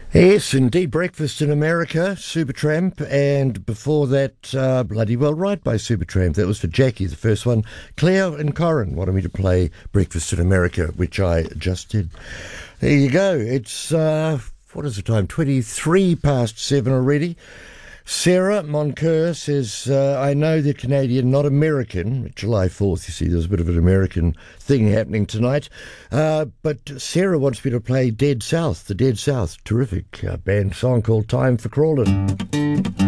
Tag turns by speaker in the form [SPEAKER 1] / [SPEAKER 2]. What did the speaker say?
[SPEAKER 1] Yes, indeed. Breakfast in America, Supertramp, and before that, Bloody Well Right by Supertramp. That was for Jackie, the first one. Claire and Corin wanted me to play Breakfast in America, which I just did. There you go. It's, what is the time? 23 past 7 already. Sarah Moncur says, I know they're Canadian, not American. July 4th, you see, there's a bit of an American thing happening tonight. But Sarah wants me to play Dead South, the Dead South. Terrific band song called Time for Crawlin'.